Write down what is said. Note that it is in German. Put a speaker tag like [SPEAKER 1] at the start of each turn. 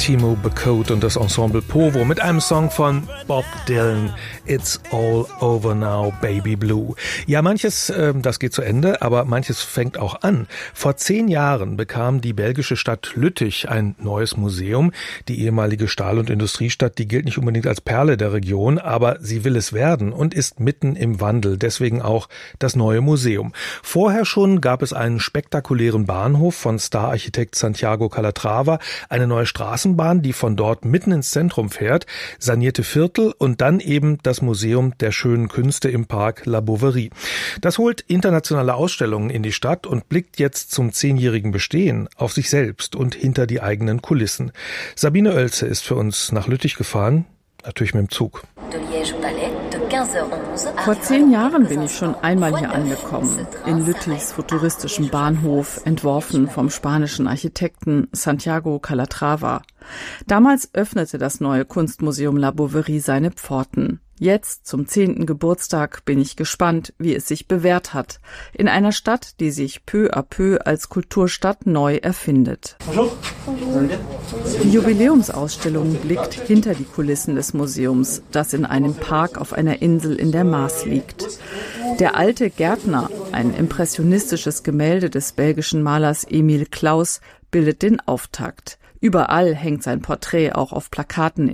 [SPEAKER 1] Timo Becote und das Ensemble Povo mit einem Song von Bob Dylan, It's All Over Now, Baby Blue. Ja, manches, das geht zu Ende, aber manches fängt auch an. Vor 10 Jahren bekam die belgische Stadt Lüttich ein neues Museum. Die ehemalige Stahl- und Industriestadt, die gilt nicht unbedingt als Perle der Region, aber sie will es werden und ist mitten im Wandel. Deswegen auch das neue Museum. Vorher schon gab es einen spektakulären Bahnhof von Star-Architekt Santiago Calatrava, eine neue Straßenbahn, die von dort mitten ins Zentrum fährt, sanierte Viertel und dann eben das Museum der schönen Künste im Park La Bouverie. Das holt internationale Ausstellungen in die Stadt und blickt jetzt zum 10-jährigen Bestehen auf sich selbst und hinter die eigenen Kulissen. Sabine Oelze ist für uns nach Lüttich gefahren, natürlich mit dem Zug.
[SPEAKER 2] Vor 10 Jahren bin ich schon einmal hier angekommen, in Lüttichs futuristischem Bahnhof, entworfen vom spanischen Architekten Santiago Calatrava. Damals öffnete das neue Kunstmuseum La Bouverie seine Pforten. Jetzt, zum 10. Geburtstag, bin ich gespannt, wie es sich bewährt hat. In einer Stadt, die sich peu à peu als Kulturstadt neu erfindet. Die Jubiläumsausstellung blickt hinter die Kulissen des Museums, das in einem Park auf einer Insel in der Maas liegt. Der alte Gärtner, ein impressionistisches Gemälde des belgischen Malers Emile Claus, bildet den Auftakt. Überall hängt sein Porträt auch auf Plakaten